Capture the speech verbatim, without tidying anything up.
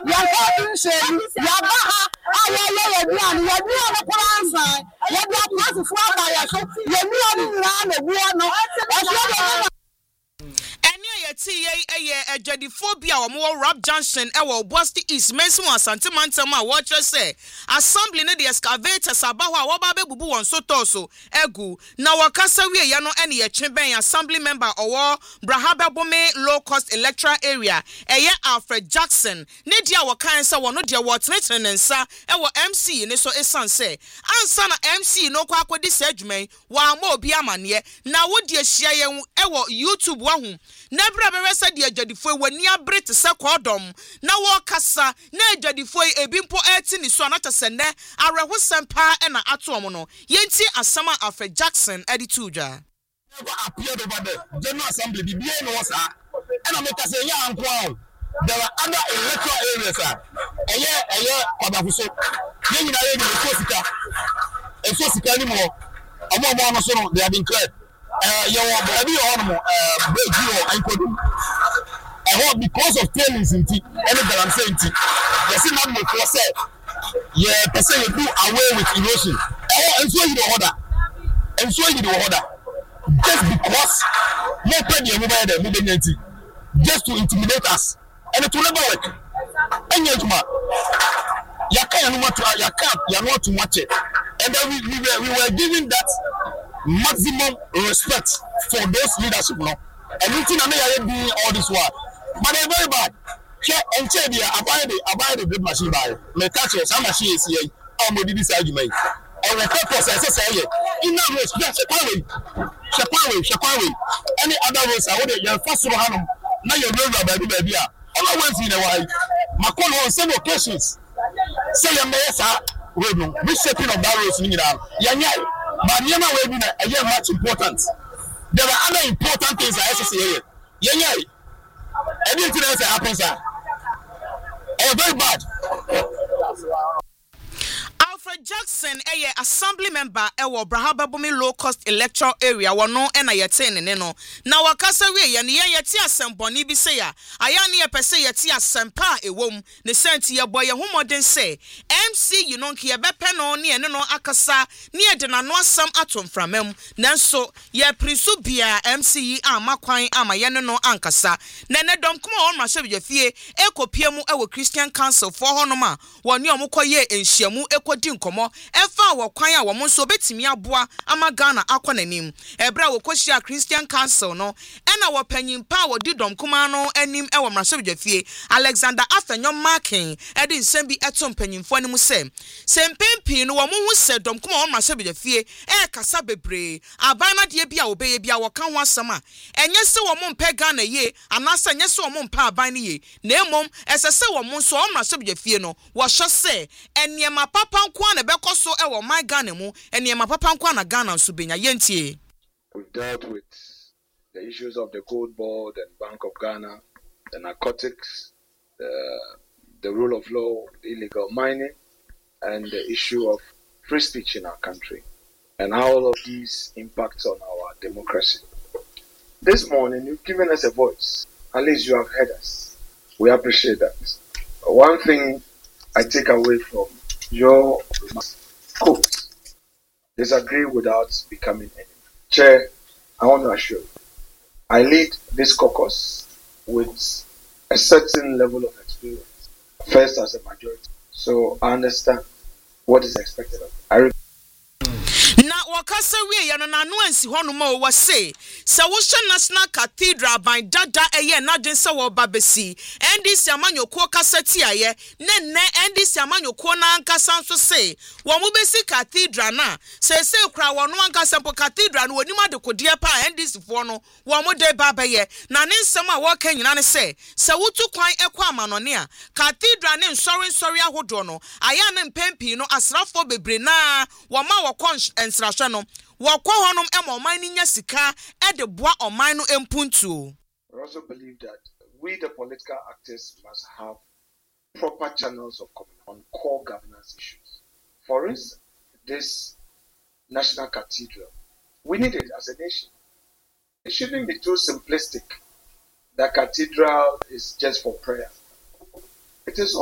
yɛnkɔ nhwɛmu yɛba ha a yɛyɛ yɛduane yɛduane koraa nsan yɛde apolisifoɔ aba yɛ so yɛnua no nyinaa na ebuo no ɛsoɛ de Yeti ye a jadiphobia or more Rap Junction, our Boston East, Mason, Santa Mantama, watcher say, assembly the excavator Sabawa, Wababe Bubu on Sotoso, Egu, now Casawi, Yano, any a chamber assembly member or Brahaba Bome low cost electoral area, a year Alfred Jackson, Nidia Wakansa, one of your water and sa, our M C, and so a son say, and son M C, no quack with this edgement, while more Biaman ye, now would ye share our YouTube one. Nebra beresa de adwadifo wani abre te se kodom na wo kasa na adwadifo ebimpo eti ni so anata se ne arehosem pa e na atom no yenti asama Alfred Jackson editudwa never appeared over the General Assembly the B A no was and I make say ya anko there are other electoral areas ah eye eye kwadafuso ye nyina ye ni so sika e so sika ni mo omo omo no so no they have been cleared. Uh, you want to be on uh, break you and could I hope because of tailings in tea, anything I'm saying tea. You see, not before said, yeah, per se you do away with erosion. Oh, and so you the order, and so you the order, just because no penny over there, moving tea, just to intimidate us, and it will never work. And yet, ma, you can't want to, you can't, you're not too much it, and then we, we were we were giving that maximum respect for those leadership now. And you think I am doing all this work. But they're very bad. Check and check here, abide the abide the good machine by me catch us, how much is here? I'm going to decide you make. And the purpose I say, in that race, yes, Shakaway, Shakaway, Shakaway. Any other race, I would have first of all, now you're going to baby baby. All I want in a while, Macron on several occasions. Say your mayor, reshaping of that race in Iran. Yanya. But you know, we're a much important. There are other important things I have to say here. Yeah, yeah. Anything else that happens, sir. Oh, very bad. Alfred Jackson, a assembly member, ewo Brahaba Bumi low cost electoral area, wano ena yete neno. Na wakasa we ya ni yeti asemboni bi se ya. Ayani ye pese yeti asempa ewom. Ne senti ye boy ye humodin se. M C you know ki ye bepe no ni ene no akasa ni ye de nano asam atom framem. Nanso ye prinsu bia M C yi ama kwan ama ye no ankasa. Nene dom kuma on ma hye bi fie ekopie mu ewo Christian Council for honoma. Woni omukoye enhyiamu ekodi nkomo efa wo kwan a wo nso betimi aboa ama Ghana akonanim ebra wo koshia Christian Council no ena wo panyimpa wo didom kuma no anim e wo mrasebdwafie Alexander Afenyo Marking edi nsem bi eto panyimfo anim se sempempi no wo hu se dom kuma wo mrasebdwafie e kasa bebre aban na de bia wo beye bia wo kan ho asam a enye se wo mpe Ghana ye anasa enye se wo mpa aban ye na emom esese wo nso wo mrasebdwafie no wo hye se eniema papa na beko so e wo my Ghana mu eniema papa nkwa na Ghana nso benya yentie. We've dealt with the issues of the Gold Board and Bank of Ghana, the narcotics, the, the rule of law, illegal mining, and the issue of free speech in our country, and how all of these impacts on our democracy. This morning, you've given us a voice. At least you have heard us. We appreciate that. One thing I take away from your quote, disagree without becoming enemy. Chair, I want to assure you, I lead this caucus with a certain level of experience, first as a majority. So I understand what is expected of me. I na wakasa we ya no nanu ansi hono ma wo se se wo hwe National Cathedral ban dada eye na dwen se wo babesi N D C amanyoko kasa ti aye ne ne N D C amanyoko na ankasa nso se wo mo besi cathedral na se se kra wo no ankasa po cathedral no onim adekode pa N D C fo no wo mo de baba ye na ne nsem a wo ka nyina ne se se wotu kwan ekwa amanone a cathedral ne nsori nsori ahodo no aya ne mpempi no asrafo bebre na wo ma wo kon ensrahwe no wakwa honom ema oman ni nya sika e de boa oman no empuntu. I also believe that we the political actors must have proper channels of communication on core governance issues. For instance, this National Cathedral, we need it as a nation. It shouldn't be too simplistic. The cathedral is just for prayer. It is